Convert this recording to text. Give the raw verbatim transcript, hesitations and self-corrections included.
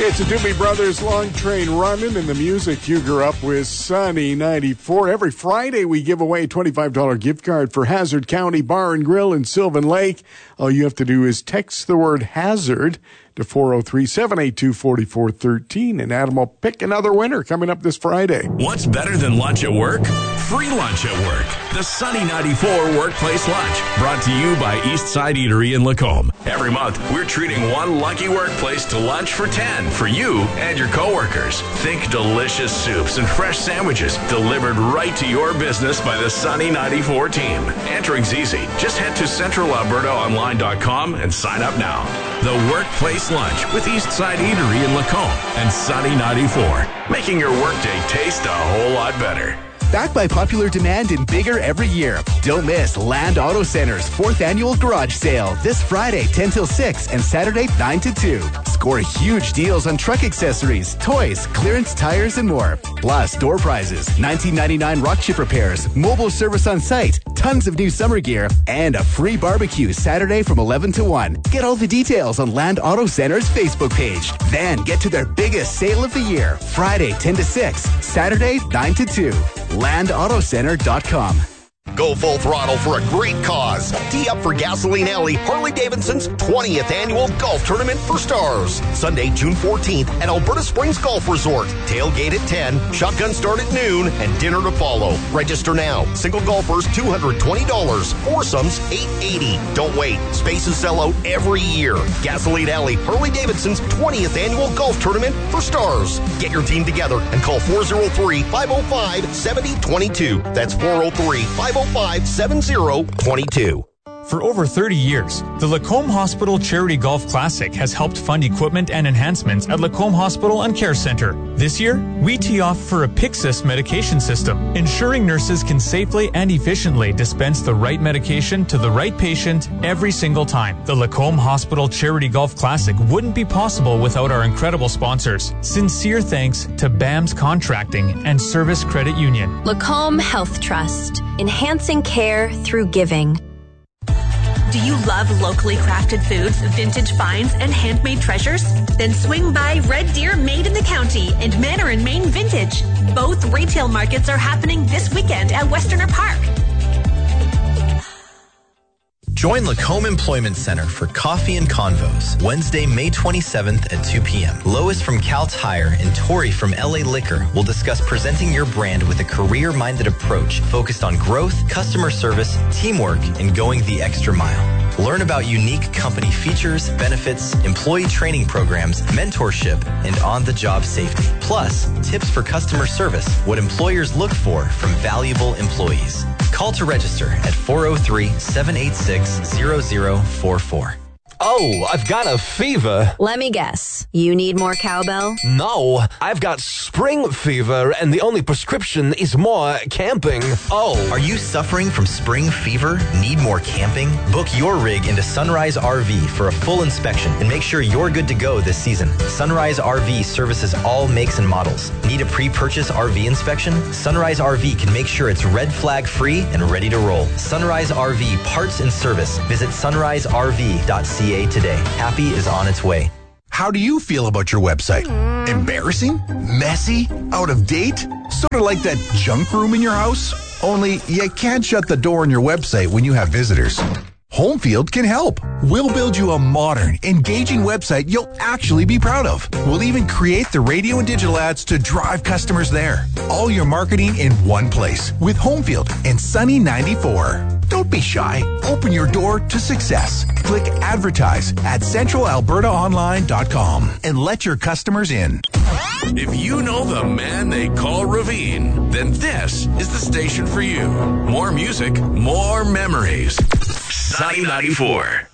It's a Doobie Brothers Long Train Running, and the music you grew up with, Sunny ninety-four. Every Friday we give away a twenty-five dollars gift card for Hazard County Bar and Grill in Sylvan Lake. All you have to do is text the word HAZARD to four oh three, seven eight two, four four one three, and Adam will pick another winner coming up this Friday. What's better than lunch at work? Free lunch at work. The Sunny ninety-four Workplace Lunch, brought to you by Eastside Eatery in Lacombe. Every month, we're treating one lucky workplace to lunch for ten for you and your coworkers. Think delicious soups and fresh sandwiches delivered right to your business by the Sunny ninety-four team. Entering's easy. Just head to central alberta online dot com and sign up now. The Workplace Lunch with Eastside Eatery in Lacombe and Sunny ninety-four, making your workday taste a whole lot better. Backed by popular demand and bigger every year. Don't miss Land Auto Center's fourth annual garage sale this Friday, ten till six, and Saturday, nine to two. Score huge deals on truck accessories, toys, clearance tires, and more. Plus, door prizes, nineteen ninety-nine rock chip repairs, mobile service on site, tons of new summer gear, and a free barbecue Saturday from eleven to one. Get all the details on Land Auto Center's Facebook page. Then get to their biggest sale of the year, Friday, ten to six, Saturday, nine to two. land auto center dot com. Go full throttle for a great cause. Tee up for Gasoline Alley, Harley-Davidson's twentieth Annual Golf Tournament for Stars. Sunday, June fourteenth at Alberta Springs Golf Resort. Tailgate at ten, shotgun start at noon, and dinner to follow. Register now. Single golfers, two hundred twenty dollars. Foursomes, eight hundred eighty dollars. Don't wait. Spaces sell out every year. Gasoline Alley, Harley-Davidson's twentieth Annual Golf Tournament for Stars. Get your team together and call four oh three, five oh five, seven oh two two. That's four oh three, five oh five, seven oh two two. For over thirty years, the Lacombe Hospital Charity Golf Classic has helped fund equipment and enhancements at Lacombe Hospital and Care Centre. This year, we tee off for a Pyxis medication system, ensuring nurses can safely and efficiently dispense the right medication to the right patient every single time. The Lacombe Hospital Charity Golf Classic wouldn't be possible without our incredible sponsors. Sincere thanks to B A M S Contracting and Service Credit Union. Lacombe Health Trust, enhancing care through giving. Do you love locally crafted foods, vintage finds, and handmade treasures? Then swing by Red Deer Made in the County and Manor and Main Vintage. Both retail markets are happening this weekend at Westerner Park. Join Lacombe Employment Center for Coffee and Convos, Wednesday, May twenty-seventh at two p.m. Lois from Cal Tire and Tori from L A Liquor will discuss presenting your brand with a career-minded approach focused on growth, customer service, teamwork, and going the extra mile. Learn about unique company features, benefits, employee training programs, mentorship, and on-the-job safety. Plus, tips for customer service, what employers look for from valuable employees. Call to register at four oh three, seven eight six, zero zero four four. Oh, I've got a fever. Let me guess. You need more cowbell? No, I've got spring fever, and the only prescription is more camping. Oh. Are you suffering from spring fever? Need more camping? Book your rig into Sunrise R V for a full inspection and make sure you're good to go this season. Sunrise R V services all makes and models. Need a pre-purchase R V inspection? Sunrise R V can make sure it's red flag free and ready to roll. Sunrise R V parts and service. Visit sunrise r v dot c a today. Happy is on its way. How do you feel about your website? Embarrassing? Messy? Out of date? Sort of like that junk room in your house? Only you can't shut the door on your website when you have visitors. Homefield can help. We'll build you a modern, engaging website you'll actually be proud of. We'll even create the radio and digital ads to drive customers there. All your marketing in one place with Homefield and Sunny ninety-four. Don't be shy. Open your door to success. Click advertise at central alberta online dot com and let your customers in. If you know the man they call Ravine, then this is the station for you. More music, more memories. Sunny ninety-four.